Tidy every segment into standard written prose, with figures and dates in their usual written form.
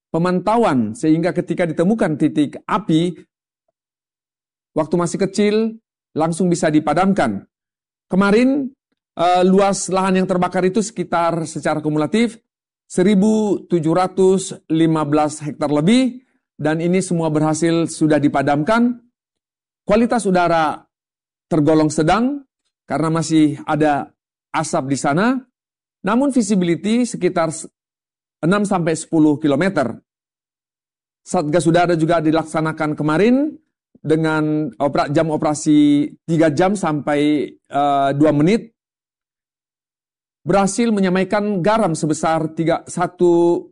pemantauan sehingga ketika ditemukan titik api, waktu masih kecil langsung bisa dipadamkan. Kemarin luas lahan yang terbakar itu sekitar secara kumulatif 1.715 hektar lebih, dan ini semua berhasil sudah dipadamkan. Kualitas udara tergolong sedang karena masih ada asap di sana, namun visibility sekitar 6-10 km. Satgas udara juga dilaksanakan kemarin dengan jam operasi 3 jam sampai 2 menit. Berhasil menyamaikan garam sebesar 1.600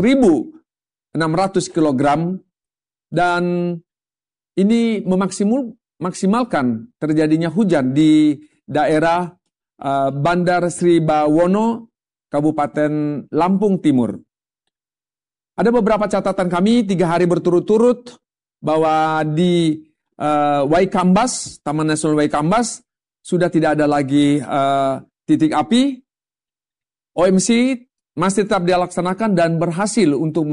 kg, dan ini memaksimalkan terjadinya hujan di daerah Bandar Sri Bawono, Kabupaten Lampung Timur. Ada beberapa catatan kami 3 hari berturut-turut bahwa di Waikambas, Taman Nasional Waikambas, sudah tidak ada lagi titik api. OMC masih tetap dilaksanakan dan berhasil untuk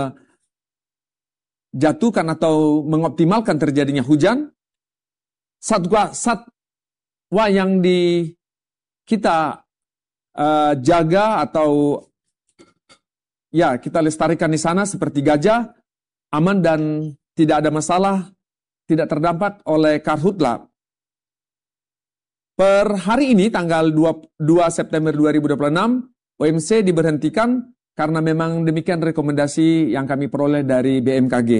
menjatuhkan atau mengoptimalkan terjadinya hujan. Satwa yang kita jaga atau ya kita lestarikan di sana seperti gajah, aman dan tidak ada masalah, tidak terdampak oleh karhutla. Per hari ini tanggal 2 September 2026, OMC diberhentikan karena memang demikian rekomendasi yang kami peroleh dari BMKG.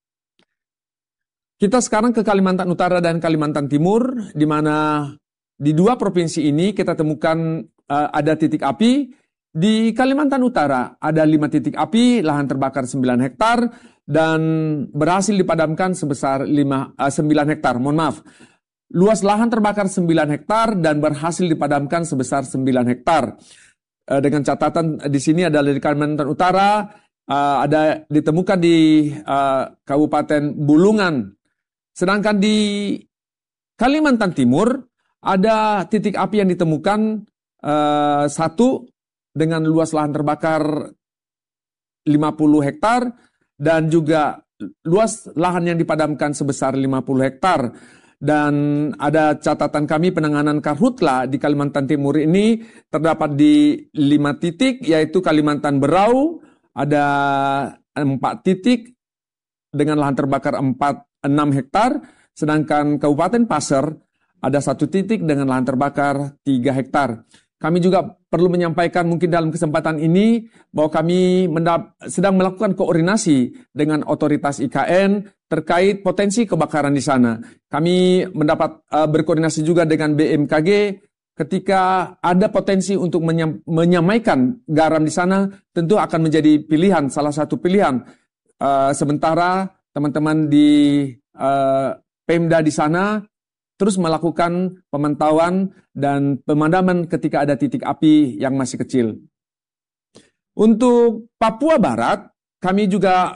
Kita sekarang ke Kalimantan Utara dan Kalimantan Timur, di mana di 2 provinsi ini kita temukan ada titik api. Di Kalimantan Utara ada 5 titik api, lahan terbakar 9 hektar, dan berhasil dipadamkan sebesar 9 hektar. Mohon maaf. Luas lahan terbakar 9 hektar dan berhasil dipadamkan sebesar 9 hektar. Dengan catatan di sini adalah di Kalimantan Utara, ada ditemukan di Kabupaten Bulungan. Sedangkan di Kalimantan Timur ada titik api yang ditemukan 1 dengan luas lahan terbakar 50 hektar dan juga luas lahan yang dipadamkan sebesar 50 hektar. Dan ada catatan kami penanganan karhutla di Kalimantan Timur ini terdapat di 5 titik, yaitu Kalimantan Berau ada 4 titik dengan lahan terbakar 6 hektar, sedangkan Kabupaten Pasir ada 1 titik dengan lahan terbakar 3 hektar. Kami juga perlu menyampaikan mungkin dalam kesempatan ini bahwa kami sedang melakukan koordinasi dengan otoritas IKN terkait potensi kebakaran di sana. Kami mendapat berkoordinasi juga dengan BMKG ketika ada potensi untuk menyamaikan garam di sana, tentu akan menjadi pilihan, salah satu pilihan. Sementara teman-teman di Pemda di sana terus melakukan pemantauan dan pemadaman ketika ada titik api yang masih kecil. Untuk Papua Barat, kami juga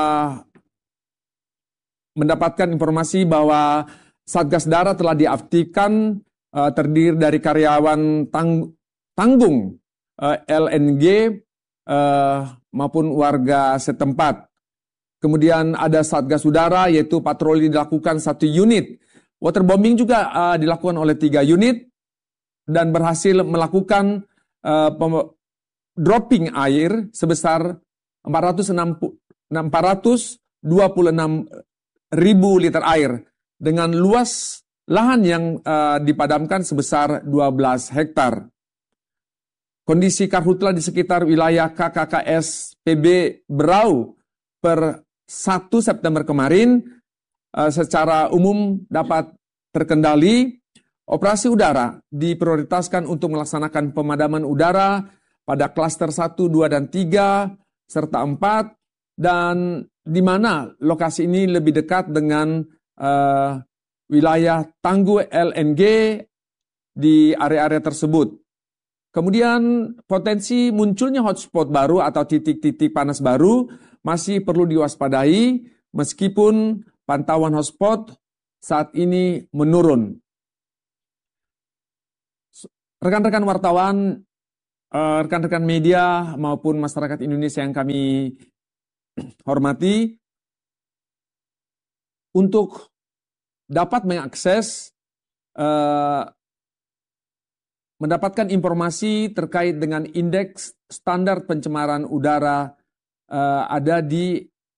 mendapatkan informasi bahwa Satgas Darat telah diaktifkan, terdiri dari karyawan tanggung LNG maupun warga setempat. Kemudian ada Satgas Udara, yaitu patroli dilakukan 1 unit. Waterbombing juga dilakukan oleh 3 unit dan berhasil melakukan dropping air sebesar 426 ribu liter air dengan luas lahan yang dipadamkan sebesar 12 hektar. Kondisi karhutla di sekitar wilayah KKKS PB Berau per 1 September kemarin secara umum dapat terkendali. Operasi udara diprioritaskan untuk melaksanakan pemadaman udara pada klaster 1, 2, dan 3, serta 4, dan di mana lokasi ini lebih dekat dengan wilayah tangguh LNG di area-area tersebut. Kemudian potensi munculnya hotspot baru atau titik-titik panas baru masih perlu diwaspadai meskipun pantauan hotspot saat ini menurun. Rekan-rekan wartawan, rekan-rekan media maupun masyarakat Indonesia yang kami hormati, untuk dapat mengakses mendapatkan informasi terkait dengan indeks standar pencemaran udara ada di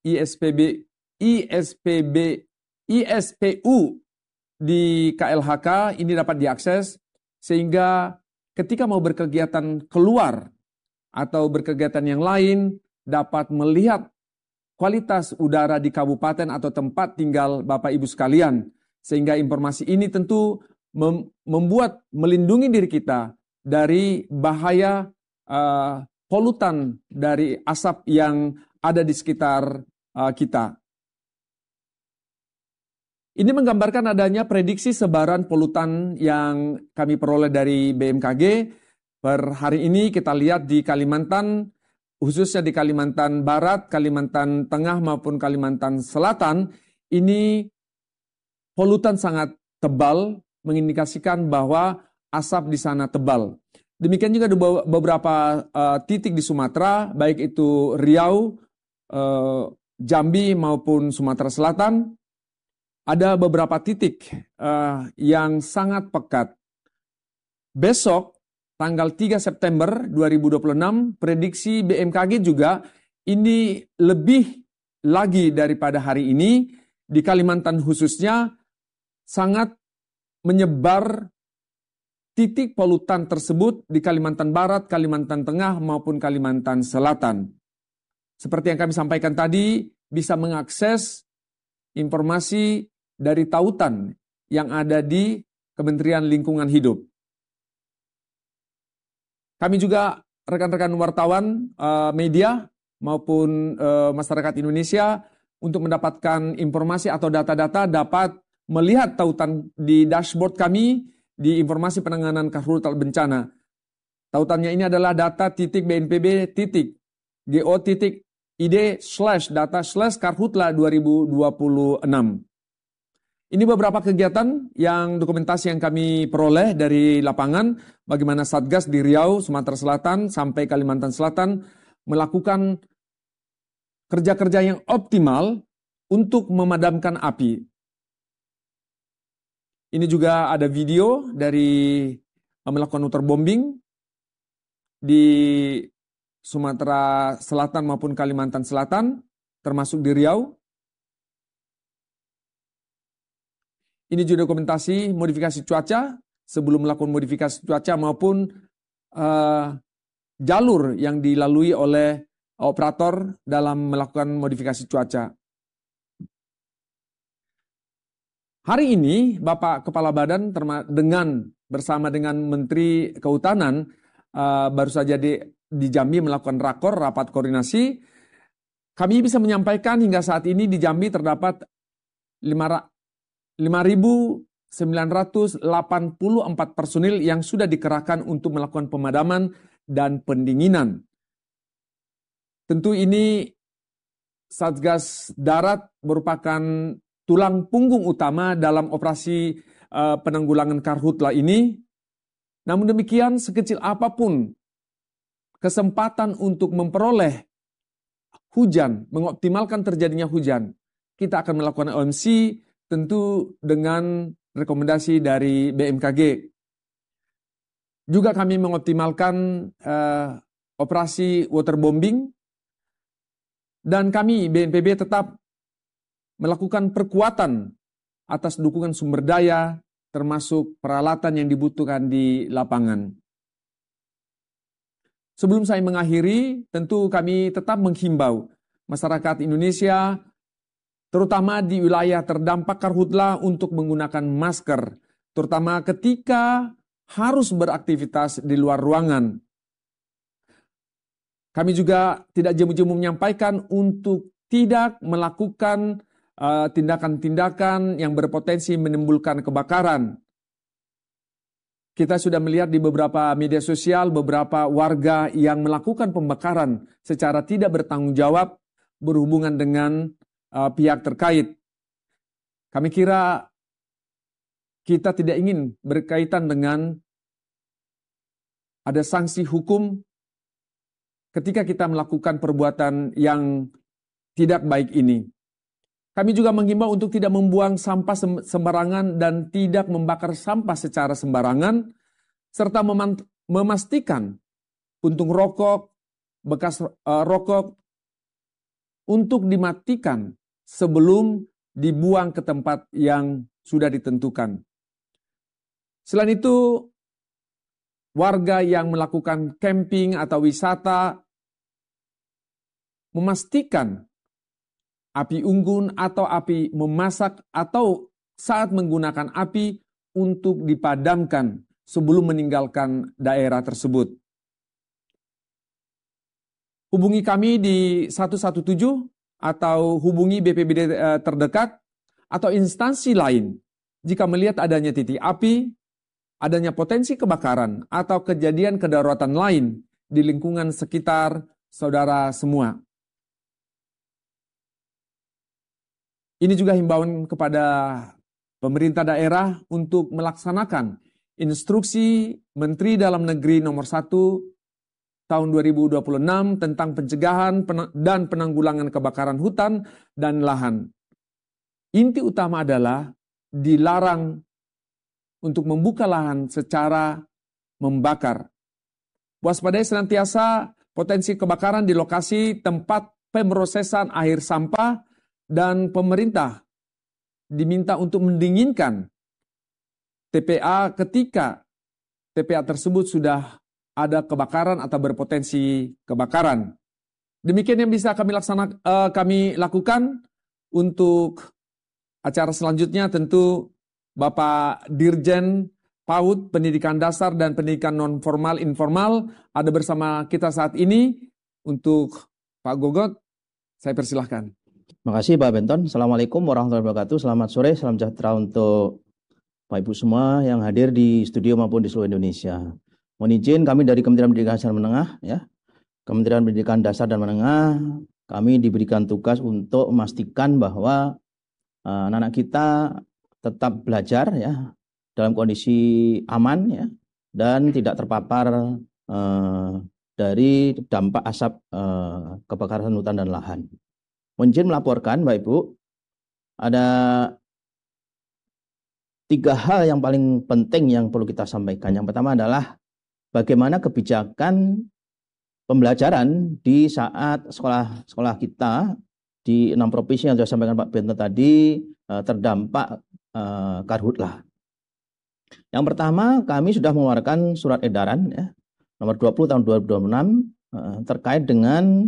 ISPU di KLHK. Ini dapat diakses sehingga ketika mau berkegiatan keluar atau berkegiatan yang lain dapat melihat kualitas udara di kabupaten atau tempat tinggal Bapak Ibu sekalian. Sehingga informasi ini tentu membuat melindungi diri kita dari bahaya polutan dari asap yang ada di sekitar kita. Ini menggambarkan adanya prediksi sebaran polutan yang kami peroleh dari BMKG. Per hari ini kita lihat di Kalimantan, khususnya di Kalimantan Barat, Kalimantan Tengah maupun Kalimantan Selatan, ini polutan sangat tebal, mengindikasikan bahwa asap di sana tebal. Demikian juga di beberapa titik di Sumatera, baik itu Riau, Jambi maupun Sumatera Selatan, ada beberapa titik yang sangat pekat. Besok, tanggal 3 September 2026, prediksi BMKG juga ini lebih lagi daripada hari ini, di Kalimantan khususnya sangat menyebar titik polutan tersebut di Kalimantan Barat, Kalimantan Tengah maupun Kalimantan Selatan. Seperti yang kami sampaikan tadi, bisa mengakses informasi dari tautan yang ada di Kementerian Lingkungan Hidup. Kami juga rekan-rekan wartawan, media maupun masyarakat Indonesia untuk mendapatkan informasi atau data-data dapat melihat tautan di dashboard kami di informasi penanganan karhutla bencana. Tautannya ini adalah data.bnpb.go.id/data/karhutla 2026. Ini beberapa kegiatan yang dokumentasi yang kami peroleh dari lapangan, bagaimana Satgas di Riau, Sumatera Selatan, sampai Kalimantan Selatan melakukan kerja-kerja yang optimal untuk memadamkan api. Ini juga ada video dari melakukan waterbombing di Sumatera Selatan maupun Kalimantan Selatan, termasuk di Riau. Ini juga dokumentasi modifikasi cuaca sebelum melakukan modifikasi cuaca maupun jalur yang dilalui oleh operator dalam melakukan modifikasi cuaca. Hari ini Bapak Kepala Badan bersama dengan Menteri Kehutanan baru saja di Jambi melakukan rapat koordinasi. Kami bisa menyampaikan hingga saat ini di Jambi terdapat 5.984 personil yang sudah dikerahkan untuk melakukan pemadaman dan pendinginan. Tentu ini Satgas Darat merupakan tulang punggung utama dalam operasi penanggulangan karhutla ini. Namun demikian, sekecil apapun kesempatan untuk memperoleh hujan, mengoptimalkan terjadinya hujan, kita akan melakukan OMC tentu dengan rekomendasi dari BMKG. Juga kami mengoptimalkan operasi waterbombing, dan kami BNPB tetap melakukan perkuatan atas dukungan sumber daya termasuk peralatan yang dibutuhkan di lapangan. Sebelum saya mengakhiri, tentu kami tetap menghimbau masyarakat Indonesia terutama di wilayah terdampak karhutla untuk menggunakan masker, terutama ketika harus beraktivitas di luar ruangan. Kami juga tidak jemu-jemu menyampaikan untuk tidak melakukan tindakan-tindakan yang berpotensi menimbulkan kebakaran. Kita sudah melihat di beberapa media sosial beberapa warga yang melakukan pembakaran secara tidak bertanggung jawab berhubungan dengan pihak terkait. Kami kira kita tidak ingin berkaitan dengan ada sanksi hukum ketika kita melakukan perbuatan yang tidak baik ini. Kami juga menghimbau untuk tidak membuang sampah sembarangan dan tidak membakar sampah secara sembarangan, serta memastikan puntung rokok, bekas rokok untuk dimatikan sebelum dibuang ke tempat yang sudah ditentukan. Selain itu, warga yang melakukan camping atau wisata memastikan api unggun atau api memasak atau saat menggunakan api untuk dipadamkan sebelum meninggalkan daerah tersebut. Hubungi kami di 117 atau hubungi BPBD terdekat atau instansi lain jika melihat adanya titik api, adanya potensi kebakaran atau kejadian kedaruratan lain di lingkungan sekitar saudara semua. Ini juga himbauan kepada pemerintah daerah untuk melaksanakan instruksi Menteri Dalam Negeri nomor 1 tahun 2026 tentang pencegahan dan penanggulangan kebakaran hutan dan lahan. Inti utama adalah dilarang untuk membuka lahan secara membakar. Waspadai senantiasa potensi kebakaran di lokasi tempat pemrosesan akhir sampah dan pemerintah diminta untuk mendinginkan TPA ketika TPA tersebut sudah ada kebakaran atau berpotensi kebakaran. Demikian yang bisa kami lakukan. Untuk acara selanjutnya tentu Bapak Dirjen PAUD, Pendidikan Dasar dan Pendidikan Non-Formal Informal ada bersama kita saat ini. Untuk Pak Gogot, saya persilahkan. Terima kasih Pak Benton. Assalamualaikum warahmatullahi wabarakatuh. Selamat sore, salam sejahtera untuk Pak Ibu semua yang hadir di studio maupun di seluruh Indonesia. Mohon izin kami dari Kementerian Pendidikan Dasar dan Menengah, ya, Kementerian Pendidikan Dasar dan Menengah, kami diberikan tugas untuk memastikan bahwa anak-anak kita tetap belajar, ya, dalam kondisi aman, ya, dan tidak terpapar dari dampak asap kebakaran hutan dan lahan. Mohon izin melaporkan, Bapak Ibu, ada 3 hal yang paling penting yang perlu kita sampaikan. Yang pertama adalah bagaimana kebijakan pembelajaran di saat sekolah kita di 6 provinsi yang sudah disampaikan Pak Bento tadi terdampak karhutlah. Yang pertama, kami sudah mengeluarkan surat edaran, ya, nomor 20 tahun 2026 terkait dengan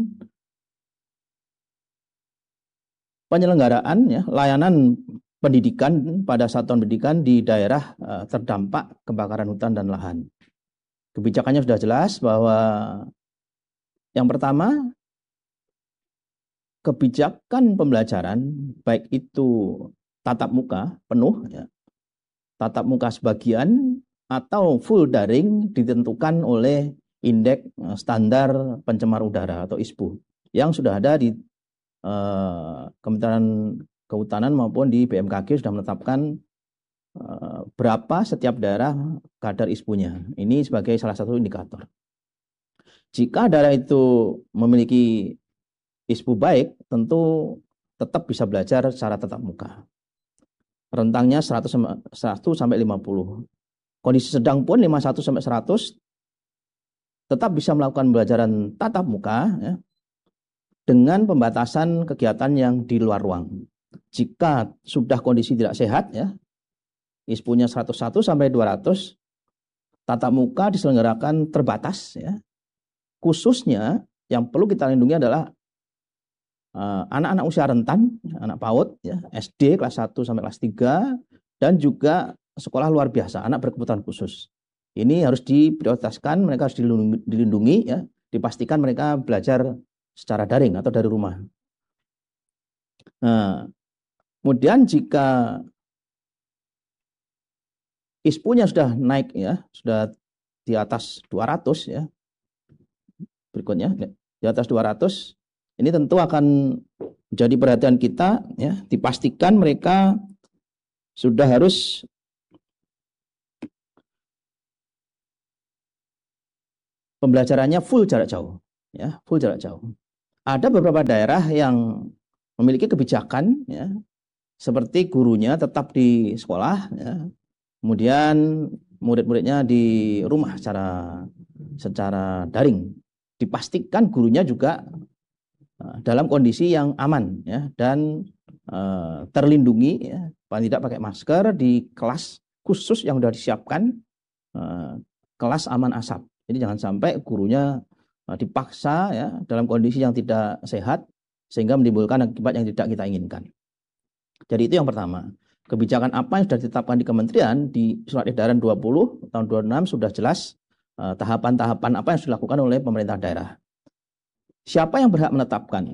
penyelenggaraan, ya, layanan pendidikan pada satuan pendidikan di daerah terdampak kebakaran hutan dan lahan. Kebijakannya sudah jelas bahwa yang pertama, kebijakan pembelajaran baik itu tatap muka penuh, ya, tatap muka sebagian atau full daring ditentukan oleh indeks standar pencemar udara atau ISPU yang sudah ada di Kementerian Kehutanan maupun di BMKG sudah menetapkan berapa setiap daerah kadar ISPU-nya. Ini sebagai salah satu indikator. Jika daerah itu memiliki ISPU baik, tentu tetap bisa belajar secara tatap muka. Rentangnya 100 sampai 50. Kondisi sedang pun 51 sampai 100 tetap bisa melakukan pembelajaran tatap muka, ya, dengan pembatasan kegiatan yang di luar ruang. Jika sudah kondisi tidak sehat, ya, ISPU-nya 101 sampai 200, tatap muka diselenggarakan terbatas, ya. Khususnya yang perlu kita lindungi adalah anak-anak usia rentan, anak PAUD, ya, SD kelas 1 sampai kelas 3, dan juga sekolah luar biasa, anak berkebutuhan khusus. Ini harus diprioritaskan, mereka harus dilindungi, ya, dipastikan mereka belajar secara daring atau dari rumah. Nah, kemudian jika ISPU-nya sudah naik, ya, sudah di atas 200, ya, berikutnya di atas 200, ini tentu akan menjadi perhatian kita, ya, dipastikan mereka sudah harus pembelajarannya full jarak jauh, ya, full jarak jauh. Ada beberapa daerah yang memiliki kebijakan ya, seperti gurunya tetap di sekolah ya, kemudian murid-muridnya di rumah secara daring. Dipastikan gurunya juga dalam kondisi yang aman ya, dan terlindungi ya, paling tidak pakai masker di kelas khusus yang sudah disiapkan, kelas aman asap. Jadi jangan sampai gurunya dipaksa ya dalam kondisi yang tidak sehat sehingga menimbulkan akibat yang tidak kita inginkan. Jadi itu yang pertama. Kebijakan apa yang sudah ditetapkan di kementerian di Surat Edaran 20 tahun 26 sudah jelas tahapan-tahapan apa yang sudah dilakukan oleh pemerintah daerah. Siapa yang berhak menetapkan?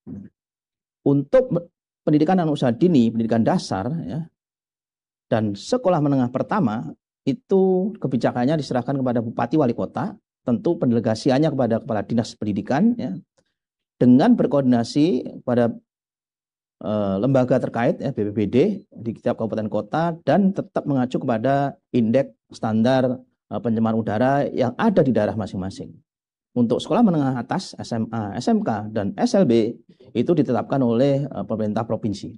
Untuk pendidikan anak usaha dini, pendidikan dasar ya, dan sekolah menengah pertama itu kebijakannya diserahkan kepada bupati wali kota, tentu pendelegasiannya kepada kepala dinas pendidikan ya, dengan berkoordinasi pada lembaga terkait ya, BPBD di setiap kabupaten kota, dan tetap mengacu kepada indeks standar pencemaran udara yang ada di daerah masing-masing. Untuk sekolah menengah atas, SMA, SMK, dan SLB itu ditetapkan oleh pemerintah provinsi.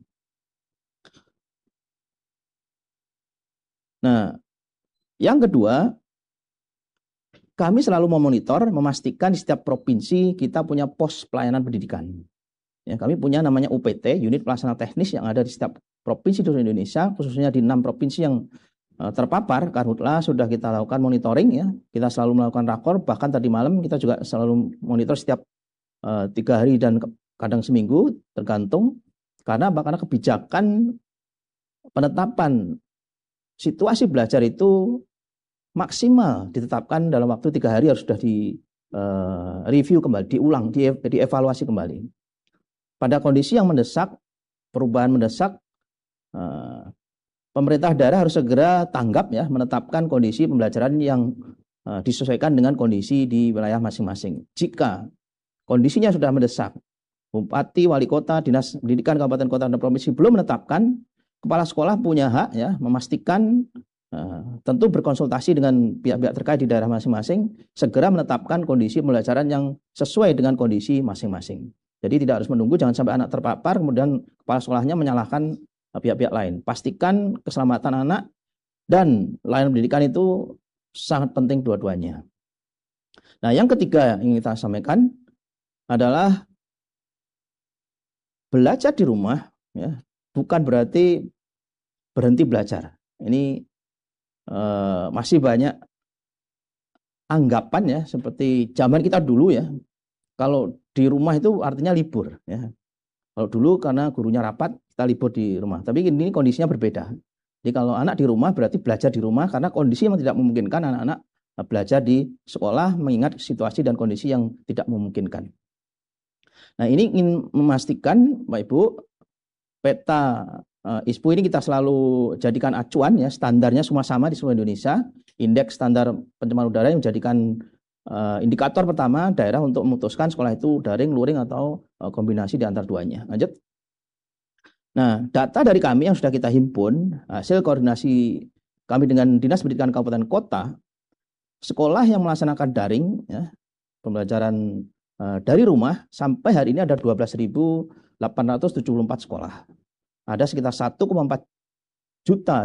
Nah, yang kedua, kami selalu memonitor, memastikan di setiap provinsi kita punya pos pelayanan pendidikan. Ya, kami punya namanya UPT, Unit Pelaksana Teknis, yang ada di setiap provinsi di Indonesia, khususnya di 6 provinsi yang terpapar. Karhutla sudah kita lakukan monitoring ya, kita selalu melakukan rakor, bahkan tadi malam kita juga selalu monitor setiap 3 hari dan kadang seminggu tergantung. Karena kebijakan penetapan situasi belajar itu maksimal ditetapkan dalam waktu 3 hari harus sudah di review kembali, diulang, dievaluasi kembali. Pada kondisi yang mendesak, perubahan mendesak, pemerintah daerah harus segera tanggap ya, menetapkan kondisi pembelajaran yang disesuaikan dengan kondisi di wilayah masing-masing. Jika kondisinya sudah mendesak, bupati, wali kota, dinas pendidikan kabupaten kota dan provinsi belum menetapkan, kepala sekolah punya hak ya memastikan, tentu berkonsultasi dengan pihak-pihak terkait di daerah masing-masing, segera menetapkan kondisi pembelajaran yang sesuai dengan kondisi masing-masing. Jadi tidak harus menunggu, jangan sampai anak terpapar kemudian kepala sekolahnya menyalahkan pihak-pihak lain. Pastikan keselamatan anak dan layanan pendidikan itu sangat penting dua-duanya. Nah, yang ketiga yang ingin kita sampaikan adalah belajar di rumah ya, bukan berarti berhenti belajar. Ini masih banyak anggapan ya, seperti zaman kita dulu ya, kalau di rumah itu artinya libur ya. Kalau dulu karena gurunya rapat, kita libur di rumah. Tapi ini kondisinya berbeda. Jadi kalau anak di rumah berarti belajar di rumah, karena kondisi yang tidak memungkinkan anak-anak belajar di sekolah mengingat situasi dan kondisi yang tidak memungkinkan. Nah, ini ingin memastikan Bapak Ibu, peta ISPU ini kita selalu jadikan acuan ya, standarnya semua sama di seluruh Indonesia. Indeks standar pencemaran udara yang menjadikan indikator pertama daerah untuk memutuskan sekolah itu daring, luring, atau kombinasi di antara duanya. Lanjut. Nah, data dari kami yang sudah kita himpun, hasil koordinasi kami dengan Dinas Pendidikan Kabupaten Kota, sekolah yang melaksanakan daring, ya, pembelajaran dari rumah, sampai hari ini ada 12.874 sekolah. Ada sekitar 1,4 juta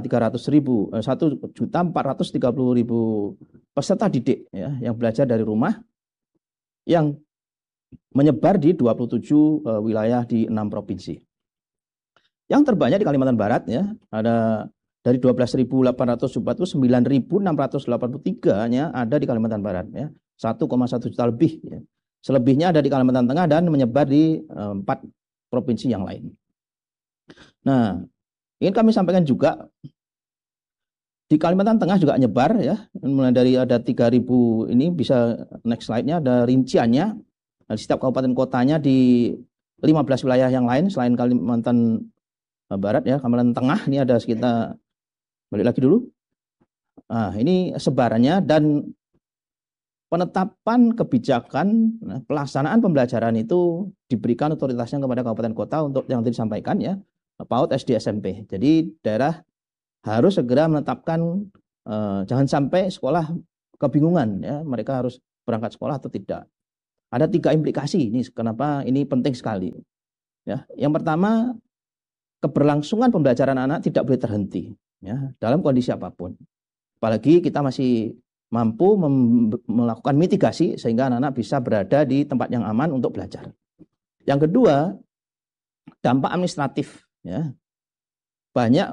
1.430.000 peserta didik ya, yang belajar dari rumah, yang menyebar di 27 wilayah di 6 provinsi. Yang terbanyak di Kalimantan Barat ya, ada dari 12.804 itu 9.683-nya ada di Kalimantan Barat ya, 1,1 juta lebih ya. Selebihnya ada di Kalimantan Tengah dan menyebar di 4 provinsi yang lain. Nah, ingin kami sampaikan juga di Kalimantan Tengah juga nyebar ya, mulai dari ada 3.000 ini, bisa next slide-nya, ada rinciannya. Di setiap kabupaten kotanya di 15 wilayah yang lain selain Kalimantan Barat ya, Kalimantan Tengah ini ada sekitar, balik lagi dulu. Nah, ini sebarannya dan penetapan kebijakan pelaksanaan pembelajaran itu diberikan otoritasnya kepada kabupaten kota untuk yang tadi disampaikan ya, PAUD, SD, SMP. Jadi daerah harus segera menetapkan, jangan sampai sekolah kebingungan ya, mereka harus berangkat sekolah atau tidak. Ada 3 implikasi ini, kenapa ini penting sekali. Ya, yang pertama, keberlangsungan pembelajaran anak tidak boleh terhenti ya, dalam kondisi apapun. Apalagi kita masih mampu melakukan mitigasi sehingga anak-anak bisa berada di tempat yang aman untuk belajar. Yang kedua, dampak administratif ya. Banyak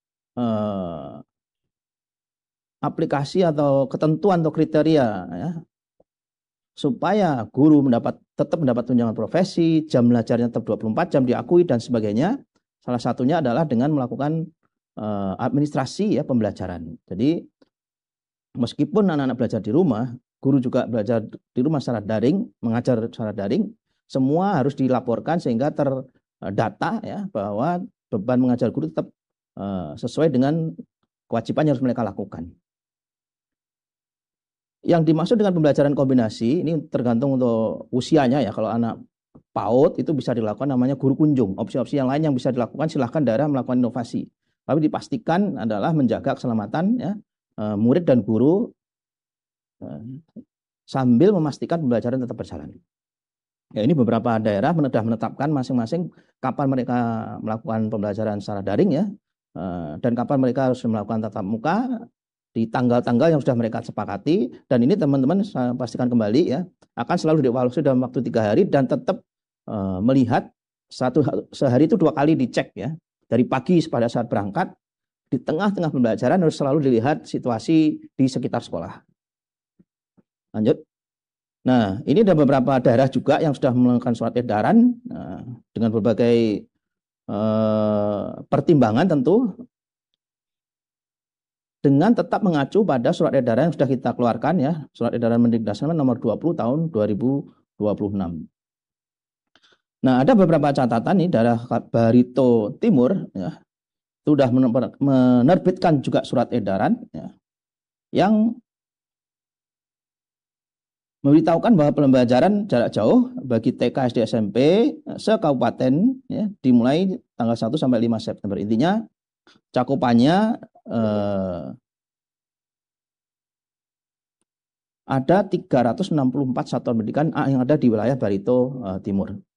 aplikasi atau ketentuan atau kriteria ya, supaya guru tetap mendapat tunjangan profesi, jam belajarnya tetap 24 jam diakui dan sebagainya. Salah satunya adalah dengan melakukan administrasi ya pembelajaran. Jadi meskipun anak-anak belajar di rumah, guru juga belajar di rumah secara daring, mengajar secara daring, semua harus dilaporkan sehingga terdata ya bahwa beban mengajar guru tetap sesuai dengan kewajiban yang harus mereka lakukan. Yang dimaksud dengan pembelajaran kombinasi ini tergantung untuk usianya ya. Kalau anak PAUD itu bisa dilakukan namanya guru kunjung. Opsi-opsi yang lain yang bisa dilakukan silahkan daerah melakukan inovasi. Tapi dipastikan adalah menjaga keselamatan ya, murid dan guru sambil memastikan pembelajaran tetap berjalan. Ya, ini beberapa daerah sudah menetapkan masing-masing kapan mereka melakukan pembelajaran secara daring ya, dan kapan mereka harus melakukan tatap muka di tanggal-tanggal yang sudah mereka sepakati. Dan ini teman-teman saya pastikan kembali ya, akan selalu dievaluasi dalam waktu 3 hari dan tetap melihat sehari itu 2 kali dicek ya. Dari pagi pada saat berangkat, di tengah-tengah pembelajaran harus selalu dilihat situasi di sekitar sekolah. Lanjut. Nah, ini ada beberapa daerah juga yang sudah melakukan surat edaran dengan berbagai pertimbangan tentu, dengan tetap mengacu pada surat edaran yang sudah kita keluarkan ya, surat edaran Mendikbud nomor 20 tahun 2026. Nah, ada beberapa catatan nih, daerah Barito Timur ya, sudah menerbitkan juga surat edaran ya, yang memberitahukan bahwa pembelajaran jarak jauh bagi TK, SD, SMP se-kabupaten ya, dimulai tanggal 1 sampai 5 September. Intinya cakupannya ada 364 satuan pendidikan yang ada di wilayah Barito Timur.